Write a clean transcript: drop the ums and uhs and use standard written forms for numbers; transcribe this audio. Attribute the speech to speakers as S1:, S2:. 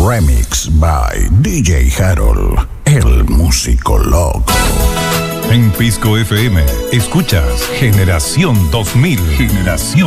S1: Remix by DJ Harold, el músico loco.
S2: En Pisco FM, escuchas Generación 2000. Generación